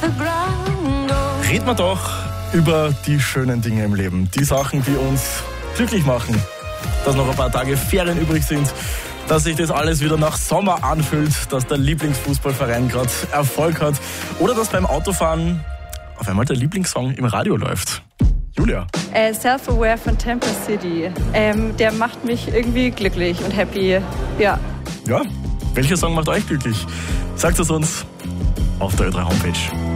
Reden wir doch über die schönen Dinge im Leben. Die Sachen, die uns glücklich machen. Dass noch ein paar Tage Ferien übrig sind. Dass sich das alles wieder nach Sommer anfühlt. Dass der Lieblingsfußballverein gerade Erfolg hat. Oder dass beim Autofahren auf einmal der Lieblingssong im Radio läuft. Julia. Self-Aware von Temper City. Der macht mich irgendwie glücklich und happy. Ja. Ja, welcher Song macht euch glücklich? Sagt es uns auf der Ö3 Homepage.